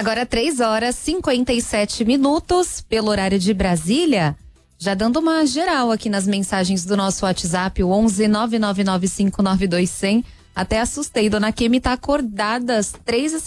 Agora 3h57 pelo horário de Brasília. Já dando uma geral aqui nas mensagens do nosso WhatsApp, o 11 999592100. Até assustei, dona Kemi tá acordada às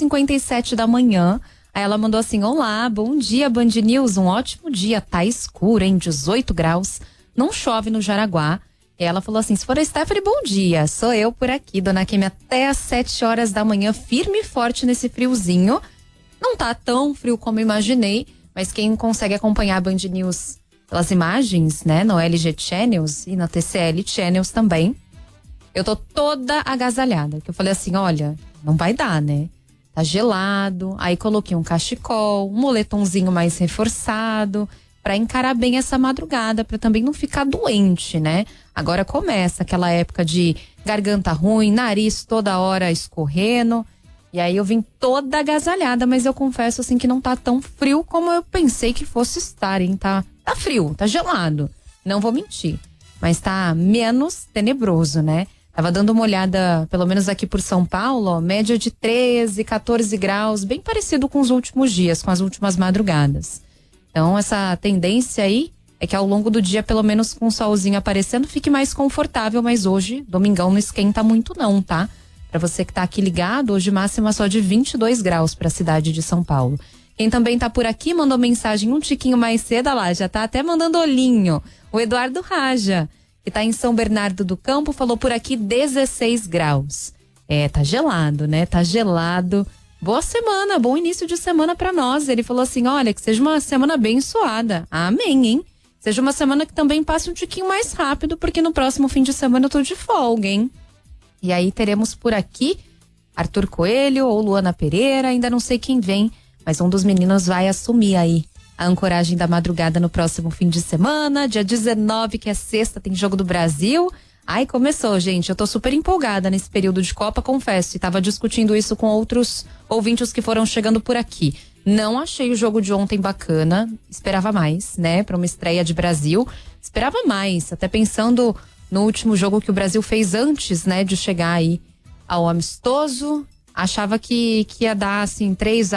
3h57 da manhã. Aí ela mandou assim: olá, bom dia Band News, um ótimo dia, tá escuro, hein, 18 graus, não chove no Jaraguá. E ela falou assim: se for a Stephanie, bom dia, sou eu por aqui, dona Kemi, até às 7 horas da manhã, firme e forte nesse friozinho. Não tá tão frio como imaginei, mas quem consegue acompanhar a Band News pelas imagens, né, no LG Channels e na TCL Channels também, eu tô toda agasalhada, que eu falei assim, olha, não vai dar, né? Tá gelado, aí coloquei um cachecol, um moletomzinho mais reforçado, pra encarar bem essa madrugada, pra também não ficar doente, né? Agora começa aquela época de garganta ruim, nariz toda hora escorrendo, e aí eu vim toda agasalhada, mas eu confesso assim que não tá tão frio como eu pensei que fosse estar, hein? Tá frio, tá gelado, não vou mentir, mas tá menos tenebroso, né? Tava dando uma olhada, pelo menos aqui por São Paulo, ó, média de 13, 14 graus, bem parecido com os últimos dias, com as últimas madrugadas. Então, essa tendência aí é que ao longo do dia, pelo menos com o solzinho aparecendo, fique mais confortável, mas hoje, domingão, não esquenta muito não, tá? Pra você que tá aqui ligado, hoje máxima só de 22 graus pra cidade de São Paulo. Quem também tá por aqui mandou mensagem um tiquinho mais cedo, olha lá, já tá até mandando olhinho. O Eduardo Raja, que tá em São Bernardo do Campo, falou por aqui 16 graus. Tá gelado, né? Tá gelado. Boa semana, bom início de semana pra nós. Ele falou assim, olha, que seja uma semana abençoada. Amém, hein? Seja uma semana que também passe um tiquinho mais rápido, porque no próximo fim de semana eu tô de folga, hein? E aí teremos por aqui Arthur Coelho ou Luana Pereira, ainda não sei quem vem, mas um dos meninos vai assumir aí a ancoragem da madrugada no próximo fim de semana. Dia 19, que é sexta, tem Jogo do Brasil. Ai, começou, gente. Eu tô super empolgada nesse período de Copa, confesso. E tava discutindo isso com outros ouvintes que foram chegando por aqui. Não achei o jogo de ontem bacana. Esperava mais, né? Pra uma estreia de Brasil. Esperava mais, até pensando no último jogo que o Brasil fez antes, né? De chegar aí ao amistoso. Achava que ia dar, assim,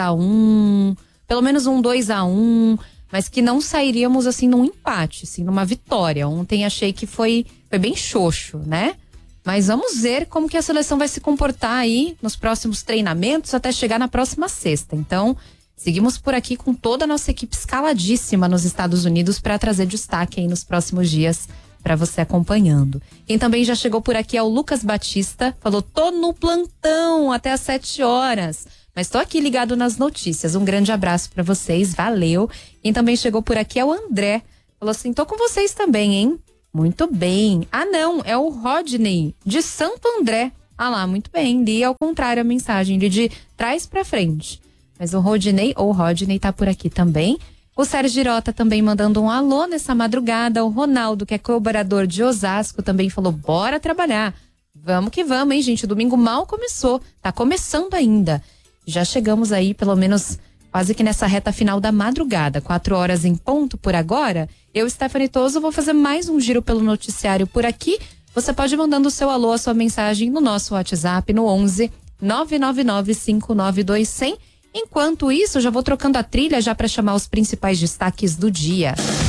3-1, pelo menos um 2-1, mas que não sairíamos, assim, num empate, assim, numa vitória. Ontem achei que foi bem xoxo, né? Mas vamos ver como que a seleção vai se comportar aí nos próximos treinamentos até chegar na próxima sexta. Então, seguimos por aqui com toda a nossa equipe escaladíssima nos Estados Unidos para trazer destaque aí nos próximos dias para você acompanhando. Quem também já chegou por aqui é o Lucas Batista, falou, tô no plantão até às 7 horas, mas tô aqui ligado nas notícias. Um grande abraço para vocês, valeu. Quem também chegou por aqui é o André, falou assim, tô com vocês também, hein? Muito bem. Ah, não, é o Rodney, de Santo André. Ah lá, muito bem, li ao contrário a mensagem, li de trás pra frente. Mas o Rodney tá por aqui também. O Sérgio Girota também mandando um alô nessa madrugada. O Ronaldo, que é colaborador de Osasco, também falou, bora trabalhar. Vamos que vamos, hein, gente? O domingo mal começou, tá começando ainda. Já chegamos aí, pelo menos, quase que nessa reta final da madrugada. 4 horas em ponto por agora. Eu, Stephanie Toso, vou fazer mais um giro pelo noticiário por aqui. Você pode ir mandando o seu alô, a sua mensagem no nosso WhatsApp, no 11 999592100. Enquanto isso, já vou trocando a trilha já para chamar os principais destaques do dia.